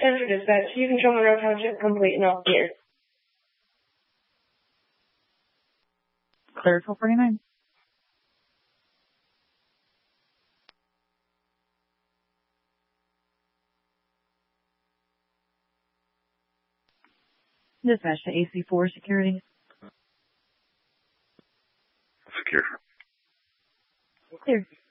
Desert Dispatch. You can show Monroe Township complete and all clear. Clear 1249. Dispatch to AC4 security. Secure. Clear.